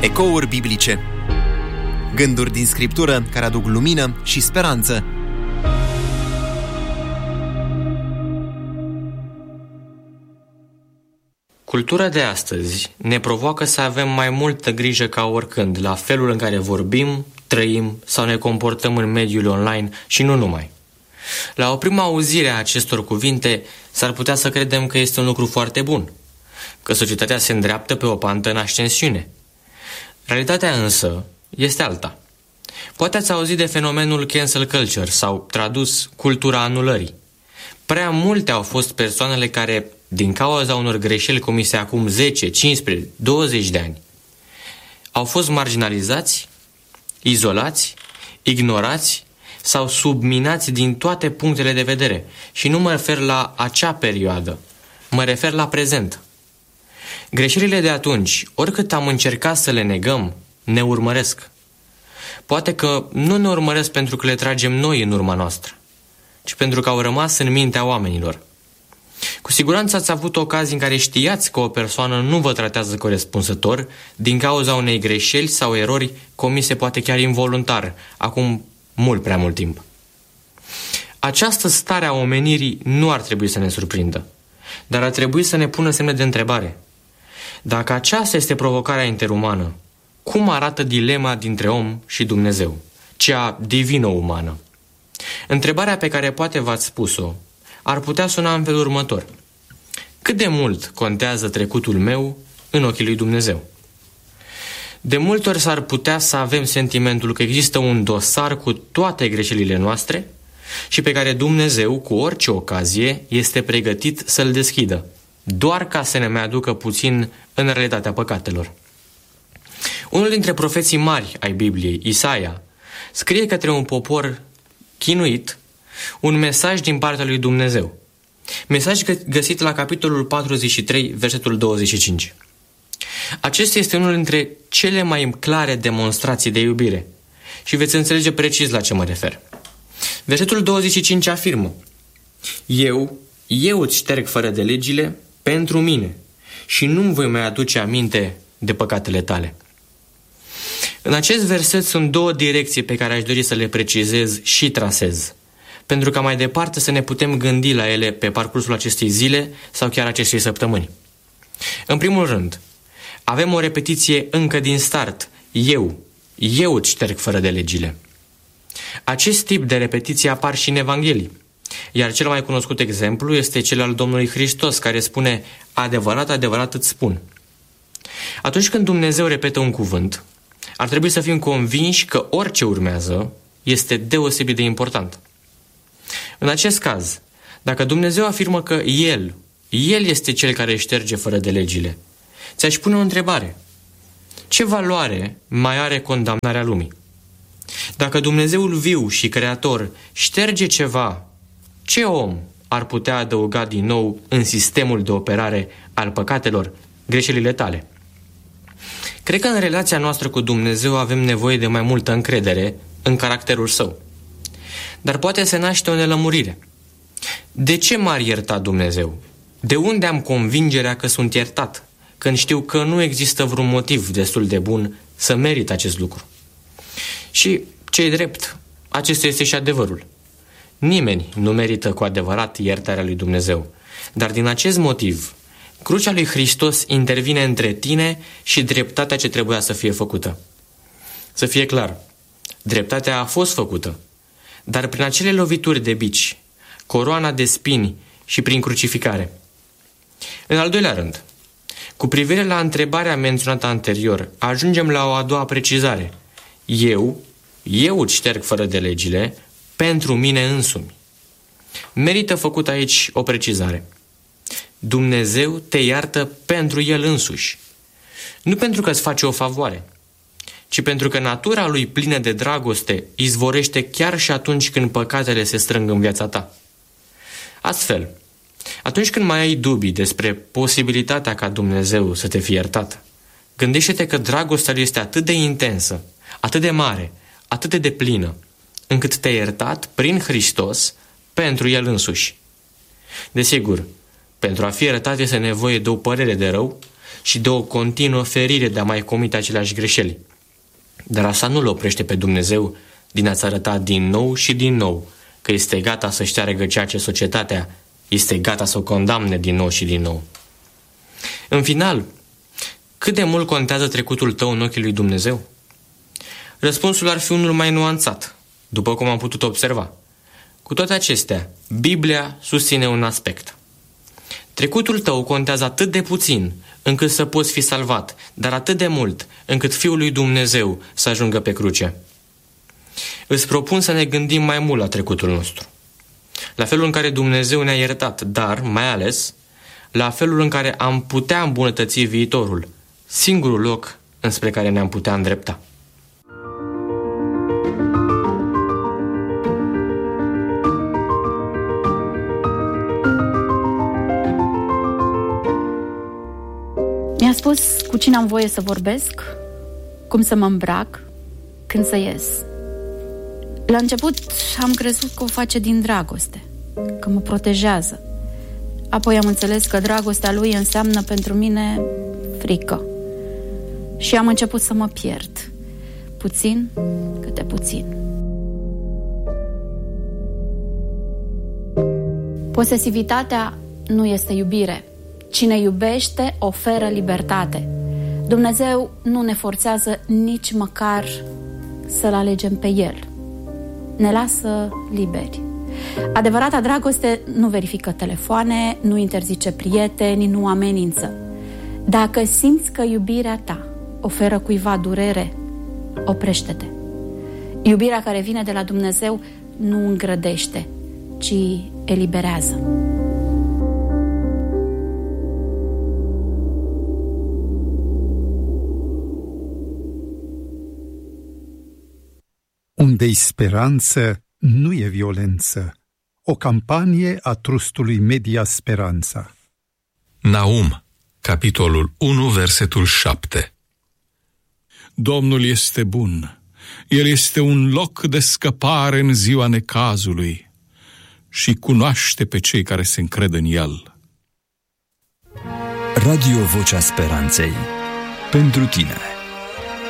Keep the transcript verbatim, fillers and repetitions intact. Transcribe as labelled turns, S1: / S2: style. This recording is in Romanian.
S1: Ecouri biblice. Gânduri din Scriptură care aduc lumină și speranță.
S2: Cultura de astăzi ne provoacă să avem mai multă grijă ca oricând la felul în care vorbim, trăim sau ne comportăm în mediul online și nu numai. La o primă auzire a acestor cuvinte s-ar putea să credem că este un lucru foarte bun, că societatea se îndreaptă pe o pantă în ascensiune. Realitatea însă este alta. Poate ați auzit de fenomenul cancel culture sau, tradus, cultura anulării. Prea multe au fost persoanele care, din cauza unor greșeli comise acum zece, cincisprezece, douăzeci de ani, au fost marginalizați, izolați, ignorați sau subminați din toate punctele de vedere. Și nu mă refer la acea perioadă, mă refer la prezent. Greșelile de atunci, oricât am încercat să le negăm, ne urmăresc. Poate că nu ne urmăresc pentru că le tragem noi în urma noastră, ci pentru că au rămas în mintea oamenilor. Cu siguranță ați avut ocazii în care știați că o persoană nu vă tratează corespunzător din cauza unei greșeli sau erori comise poate chiar involuntar, acum mult prea mult timp. Această stare a omenirii nu ar trebui să ne surprindă, dar ar trebui să ne pună semne de întrebare. Dacă aceasta este provocarea interumană, cum arată dilema dintre om și Dumnezeu, cea divino-umană? Întrebarea pe care poate v-ați spus-o ar putea suna în felul următor. Cât de mult contează trecutul meu în ochii lui Dumnezeu? De multe ori s-ar putea să avem sentimentul că există un dosar cu toate greșelile noastre și pe care Dumnezeu, cu orice ocazie, este pregătit să-l deschidă, doar ca să ne mai aducă puțin în realitatea păcatelor. Unul dintre profeții mari ai Bibliei, Isaia, scrie către un popor chinuit un mesaj din partea lui Dumnezeu. Mesaj găsit la capitolul patruzeci și trei, versetul douăzeci și cinci. Acesta este unul dintre cele mai clare demonstrații de iubire și veți înțelege precis la ce mă refer. Versetul douăzeci și cinci afirmă: Eu, eu îți șterg fără de legile pentru mine și nu-mi voi mai aduce aminte de păcatele tale. În acest verset sunt două direcții pe care aș dori să le precizez și trasez, pentru ca mai departe să ne putem gândi la ele pe parcursul acestei zile sau chiar acestei săptămâni. În primul rând, avem o repetiție încă din start. Eu, eu îți șterg fără de legile. Acest tip de repetiție apar și în Evanghelii, iar cel mai cunoscut exemplu este cel al Domnului Hristos, care spune: adevărat, adevărat îți spun. Atunci când Dumnezeu repetă un cuvânt, ar trebui să fim convinși că orice urmează este deosebit de important. În acest caz, dacă Dumnezeu afirmă că El, El este Cel care șterge fără de legile, ți-aș pune o întrebare. Ce valoare mai are condamnarea lumii? Dacă Dumnezeul viu și creator șterge ceva, ce om ar putea adăuga din nou în sistemul de operare al păcatelor, greșelile tale? Cred că în relația noastră cu Dumnezeu avem nevoie de mai multă încredere în caracterul Său. Dar poate se naște o nelămurire. De ce m-ar ierta Dumnezeu? De unde am convingerea că sunt iertat, când știu că nu există vreun motiv destul de bun să merit acest lucru? Și ce-i drept, acesta este și adevărul. Nimeni nu merită cu adevărat iertarea lui Dumnezeu. Dar din acest motiv, crucea lui Hristos intervine între tine și dreptatea ce trebuia să fie făcută. Să fie clar, dreptatea a fost făcută, dar prin acele lovituri de bici, coroana de spini și prin crucificare. În al doilea rând, cu privire la întrebarea menționată anterior, ajungem la o a doua precizare. Eu, eu îți șterg fără de legile pentru mine însumi. Merită făcut aici o precizare. Dumnezeu te iartă pentru El însuși. Nu pentru că îți face o favoare, ci pentru că natura Lui plină de dragoste izvorește chiar și atunci când păcatele se strâng în viața ta. Astfel, atunci când mai ai dubii despre posibilitatea ca Dumnezeu să te fie iertat, gândește-te că dragostea Lui este atât de intensă, atât de mare, atât de deplină, încât te-a iertat prin Hristos pentru El însuși. Desigur, pentru a fi iertat este nevoie de o părere de rău și de o continuă ferire de a mai comite aceleași greșeli. Dar asta nu-L oprește pe Dumnezeu din a-ți arăta din nou și din nou că este gata să șteargă ceea ce societatea este gata să o condamne din nou și din nou. În final, cât de mult contează trecutul tău în ochii lui Dumnezeu? Răspunsul ar fi unul mai nuanțat, după cum am putut observa. Cu toate acestea, Biblia susține un aspect. Trecutul tău contează atât de puțin încât să poți fi salvat, dar atât de mult încât Fiul lui Dumnezeu să ajungă pe cruce. Îți propun să ne gândim mai mult la trecutul nostru, la felul în care Dumnezeu ne-a iertat, dar, mai ales, la felul în care am putea îmbunătăți viitorul, singurul loc înspre care ne-am putea îndrepta.
S3: Mi-a spus cu cine am voie să vorbesc, cum să mă îmbrac, când să ies. La început am crezut că o face din dragoste, că mă protejează. Apoi am înțeles că dragostea lui înseamnă pentru mine frică. Și am început să mă pierd, puțin câte puțin. Posesivitatea nu este iubire. Cine iubește oferă libertate. Dumnezeu nu ne forțează nici măcar să-L alegem pe El. Ne lasă liberi. Adevărata dragoste nu verifică telefoane, nu interzice prieteni, nu amenință. Dacă simți că iubirea ta oferă cuiva durere, oprește-te. Iubirea care vine de la Dumnezeu nu îngrădește, ci eliberează.
S4: Unde-i speranță, nu e violență. O campanie a trustului Media Speranța.
S5: Naum, capitolul unu, versetul șapte.
S6: Domnul este bun. El este un loc de scăpare în ziua necazului și cunoaște pe cei care se încred în El.
S7: Radio Vocea Speranței. Pentru tine.